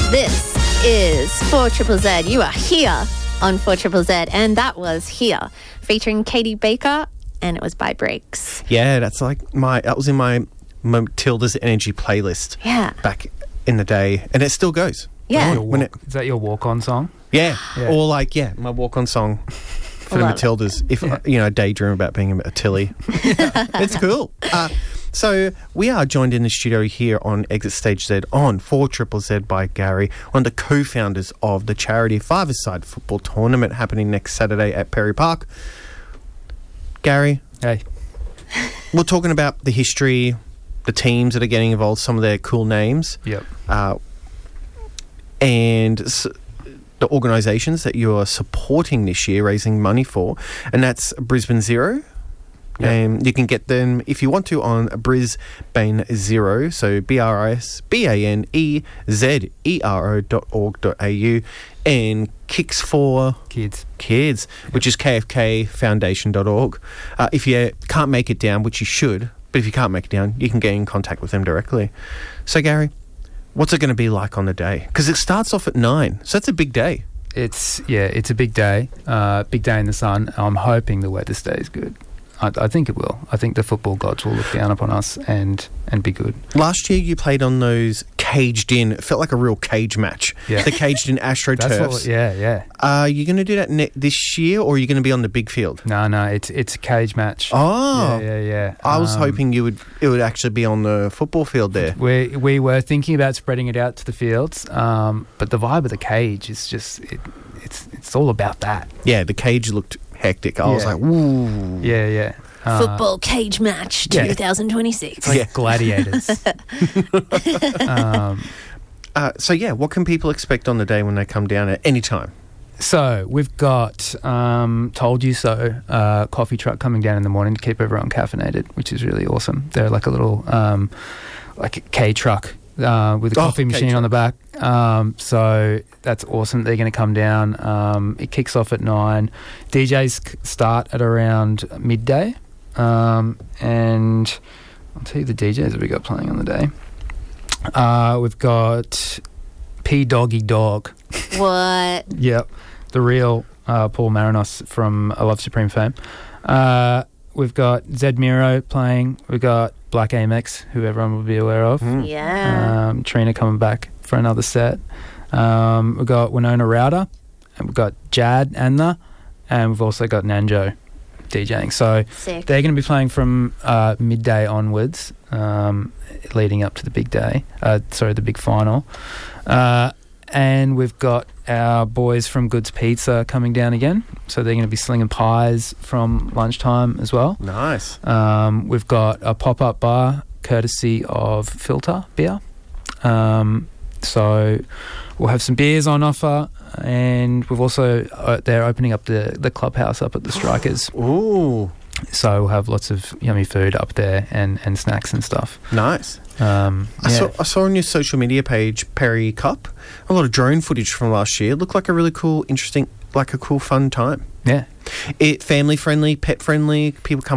This is 4ZZZ. You are here on 4ZZZ, and that was Here, featuring Katie Baker, and it was by Breaks. Yeah, that was in my Matilda's Energy playlist. Yeah. Back in the day, and it still goes. Yeah. Is that your walk-on song? Yeah. Yeah. Or my walk-on song for the Love Matildas. If I daydream about being a Tilly. It's cool. So we are joined in the studio here on Exit Stage Z on 4ZZZ by Gary, one of the co-founders of the charity Five-a-Side football tournament happening next Saturday at Perry Park. Gary, Hey. we're talking about the history, the teams that are getting involved, some of their cool names. Yep. And the organisations that you are supporting this year, raising money for, and that's Brisbane Zero. Yep. You can get them, if you want to, on Brisbane Zero, so BrisbaneZero.org.au, and Kicks for Kids, which is KFKFoundation.org. If you can't make it down, which you should, but if you can't make it down, you can get in contact with them directly. So, Gary, what's it going to be like on the day? Because it starts off at 9, so that's a big day. It's a big day. Big day in the sun. I'm hoping the weather stays good. I think it will. I think the football gods will look down upon us and be good. Last year you played on those caged in. It felt like a real cage match. Yeah. The caged in AstroTurfs. Yeah. Are you going to do that this year, or are you going to be on the big field? No, it's a cage match. Oh. Yeah. I was hoping it would actually be on the football field there. We were thinking about spreading it out to the fields, but the vibe of the cage is just it's all about that. Yeah, the cage looked hectic. I was like, ooh. Yeah. Football cage match 2026. It's like gladiators. So what can people expect on the day when they come down at any time? So we've got Told You So coffee truck coming down in the morning to keep everyone caffeinated, which is really awesome. They're like a little like a K truck with a coffee machine on the back. So that's awesome. They're going to come down. It kicks off at 9. DJs start at around midday. And I'll tell you the DJs that we got playing on the day. We've got P Doggy Dog. What? Yep. The real Paul Marinos from A Love Supreme fame. We've got Zed Miro playing. We've got Black Amex, who everyone will be aware of. Yeah. Trina coming back for another set. We've got Winona Rowder. And we've got Jad Anna. And we've also got Nanjo DJing. So Sick. they're going to be playing from midday onwards, leading up to the big day. The big final. And we've got our boys from Goods Pizza coming down again. So they're going to be slinging pies from lunchtime as well. Nice. We've got a pop-up bar courtesy of Filter Beer. So we'll have some beers on offer. And we've also, they're opening up the clubhouse up at the Strikers. Ooh. So we'll have lots of yummy food up there and snacks and stuff. Nice. I saw on your social media page, Perry Cup, a lot of drone footage from last year. It looked like a really cool, interesting, like a cool, fun time. Yeah. Family friendly, pet friendly, people come